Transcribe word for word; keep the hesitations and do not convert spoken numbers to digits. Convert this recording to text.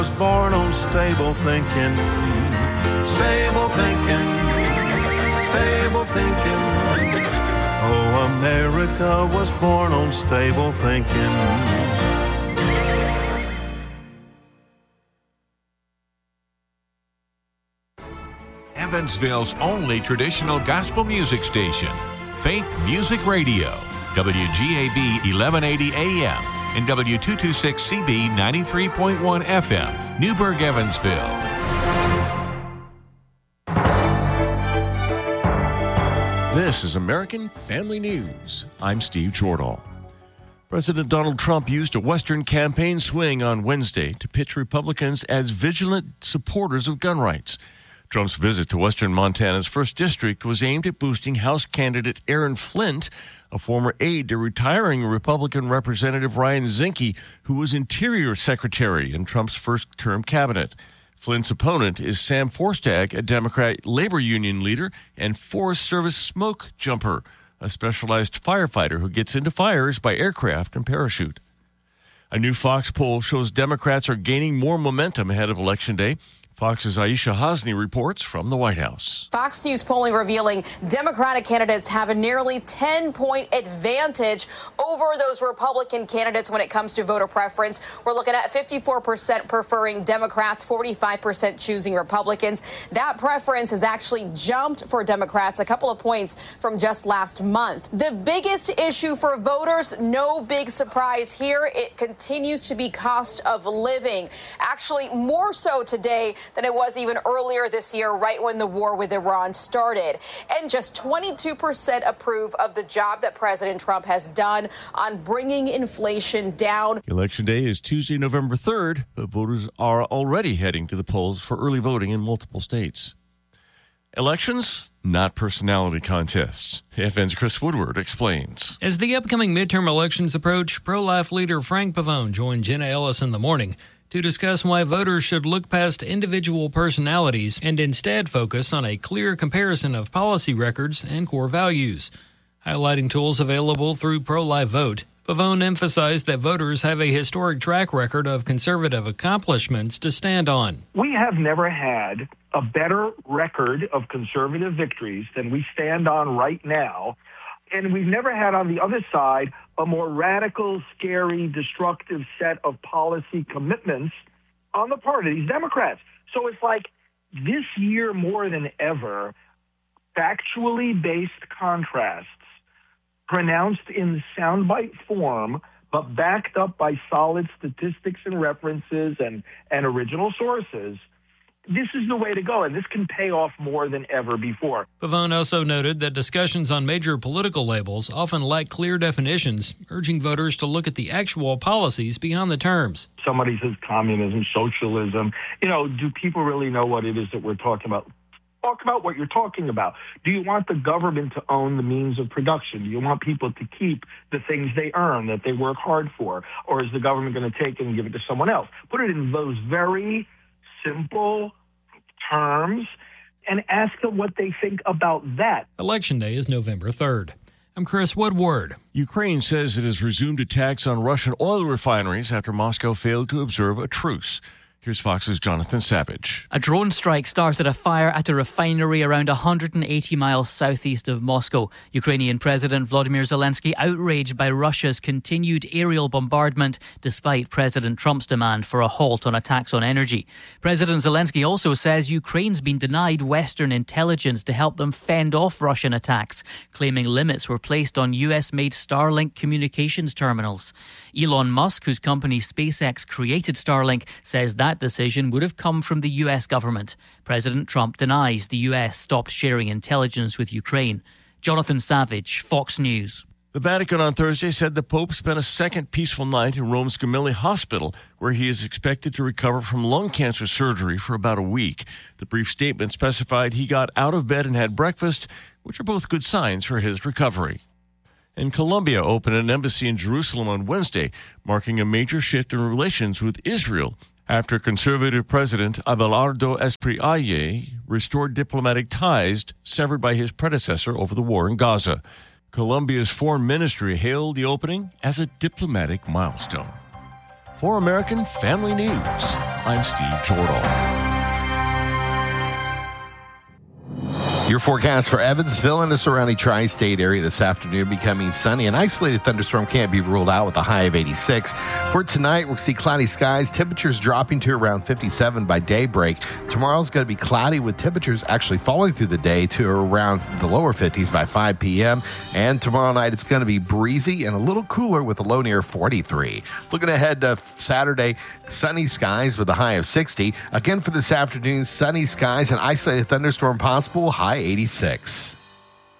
Was born on stable thinking, stable thinking, stable thinking. Oh, America was born on stable thinking. Evansville's only traditional gospel music station, Faith Music Radio, W G A B eleven eighty A M and W two twenty-six C B ninety-three point one F M, Newburgh, Evansville. This is American Family News. I'm Steve Jordahl. President Donald Trump used a Western campaign swing on Wednesday to pitch Republicans as vigilant supporters of gun rights. Trump's visit to Western Montana's first District was aimed at boosting House candidate Aaron Flint, a former aide to retiring Republican Representative Ryan Zinke, who was Interior Secretary in Trump's first-term cabinet. Flint's opponent is Sam Forstag, a Democrat labor union leader and Forest Service smoke jumper, a specialized firefighter who gets into fires by aircraft and parachute. A new Fox poll shows Democrats are gaining more momentum ahead of Election Day. Fox's Aisha Hasni reports from the White House. Fox News polling revealing Democratic candidates have a nearly ten-point advantage over those Republican candidates when it comes to voter preference. We're looking at fifty-four percent preferring Democrats, forty-five percent choosing Republicans. That preference has actually jumped for Democrats a couple of points from just last month. The biggest issue for voters, no big surprise here, it continues to be cost of living. Actually, more so today than it was even earlier this year, right when the war with Iran started. And just twenty-two percent approve of the job that President Trump has done on bringing inflation down. Election Day is Tuesday, November third, but voters are already heading to the polls for early voting in multiple states. Elections, not personality contests. F N's Chris Woodward explains. As the upcoming midterm elections approach, pro-life leader Frank Pavone joined Jenna Ellis in the morning to discuss why voters should look past individual personalities and instead focus on a clear comparison of policy records and core values. Highlighting tools available through Pro-Life Vote, Pavone emphasized that voters have a historic track record of conservative accomplishments to stand on. We have never had a better record of conservative victories than we stand on right now. And we've never had on the other side a more radical, scary, destructive set of policy commitments on the part of these Democrats. So it's like this year more than ever, factually based contrasts pronounced in soundbite form, but backed up by solid statistics and references and, and original sources. This is the way to go, and this can pay off more than ever before. Pavone also noted that discussions on major political labels often lack clear definitions, urging voters to look at the actual policies beyond the terms. Somebody says communism, socialism. You know, do people really know what it is that we're talking about? Talk about what you're talking about. Do you want the government to own the means of production? Do you want people to keep the things they earn, that they work hard for? Or is the government going to take it and give it to someone else? Put it in those very simple terms and ask them what they think about that. Election Day is November third. I'm Chris Woodward. Ukraine says it has resumed attacks on Russian oil refineries after Moscow failed to observe a truce. Here's Fox's Jonathan Savage. A drone strike started a fire at a refinery around one hundred eighty miles southeast of Moscow. Ukrainian President Volodymyr Zelensky outraged by Russia's continued aerial bombardment despite President Trump's demand for a halt on attacks on energy. President Zelensky also says Ukraine's been denied Western intelligence to help them fend off Russian attacks, claiming limits were placed on U S-made Starlink communications terminals. Elon Musk, whose company SpaceX created Starlink, says that decision would have come from the U S government. President Trump denies the U S stopped sharing intelligence with Ukraine. Jonathan Savage, Fox News. The Vatican on Thursday said the Pope spent a second peaceful night in Rome's Gemelli Hospital, where he is expected to recover from lung cancer surgery for about a week. The brief statement specified he got out of bed and had breakfast, which are both good signs for his recovery. And Colombia opened an embassy in Jerusalem on Wednesday, marking a major shift in relations with Israel after conservative President Abelardo Espriella restored diplomatic ties severed by his predecessor over the war in Gaza. Colombia's foreign ministry hailed the opening as a diplomatic milestone. For American Family News, I'm Steve Jordahl. Your forecast for Evansville and the surrounding tri-state area this afternoon becoming sunny. An isolated thunderstorm can't be ruled out with a high of eighty-six. For tonight, we'll see cloudy skies, temperatures dropping to around fifty-seven by daybreak. Tomorrow's going to be cloudy with temperatures actually falling through the day to around the lower fifties by five p.m. And tomorrow night, it's going to be breezy and a little cooler with a low near forty-three. Looking ahead to Saturday, sunny skies with a high of sixty. Again for this afternoon, sunny skies and isolated thunderstorm possible, high eighty-six.